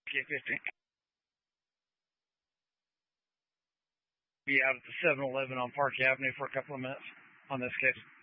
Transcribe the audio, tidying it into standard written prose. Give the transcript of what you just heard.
K-50. Be out at the 7-Eleven on Park Avenue for a couple of minutes on this case.